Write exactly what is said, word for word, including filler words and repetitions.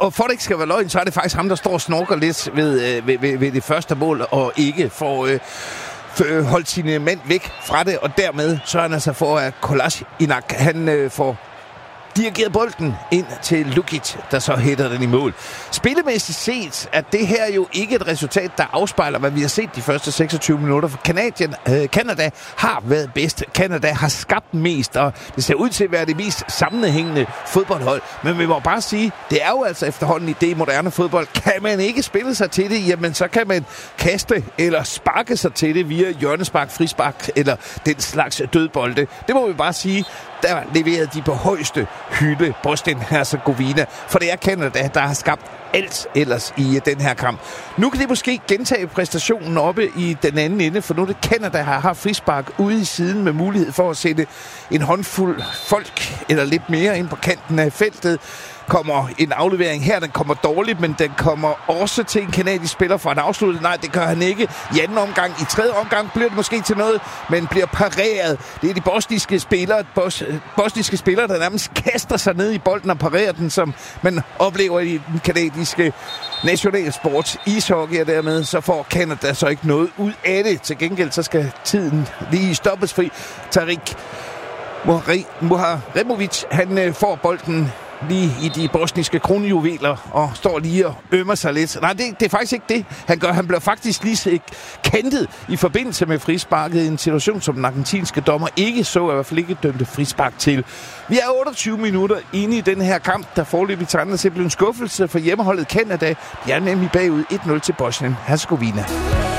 og for det ikke skal være løgn, så er det faktisk ham, der står og snorker lidt ved, ved, ved, ved det første mål, og ikke får øh, holdt sine mænd væk fra det, og dermed sørger han altså for, at Kolasinac, han øh, får dirigeret bolden ind til Lukic, der så hætter den i mål. Spillemæssigt set er det her jo ikke et resultat, der afspejler, hvad vi har set de første seksogtyve minutter, for Canadien, øh, Canada har været bedst. Canada har skabt mest, og det ser ud til at være det mest sammenhængende fodboldhold. Men vi må bare sige, det er jo altså efterhånden i det moderne fodbold. Kan man ikke spille sig til det, jamen så kan man kaste eller sparke sig til det via hjørnespark, frispark eller den slags dødbolde. Det må vi bare sige. Der leverede de på højeste hylde Bosnien-Herzegovina, for det er Canada, der har skabt alt ellers i den her kamp. Nu kan de måske gentage præstationen oppe i den anden ende, for nu er det Canada, der har haft frispark ude i siden med mulighed for at sætte en håndfuld folk eller lidt mere ind på kanten af feltet. Kommer en aflevering her, den kommer dårligt, men den kommer også til en kanadisk spiller for en afslutning. Nej, det gør han ikke. I anden omgang, i tredje omgang bliver det måske til noget, men bliver pareret. Det er de bosniske spillere, bos, bosniske spillere, der nærmest kaster sig ned i bolden og parerer den, som man oplever i den kanadiske nationalsport ishockey, og dermed så får Canada så ikke noget ud af det. Til gengæld så skal tiden lige stoppes fri. Tarik Muharemovic, han får bolden lige i de bosniske kronjuveler og står lige og ømmer sig lidt. Nej, det, det er faktisk ikke det, han gør. Han bliver faktisk lige kantet i forbindelse med frisparket i en situation, som den argentinske dommer ikke så, i hvert fald ikke dømte frispark til. Vi er otteogtyve minutter inde i den her kamp, der foreløbig tegner sig blev en skuffelse for hjemmeholdet Canada. De er nemlig bagud et nul til Bosnien-Herzegovina.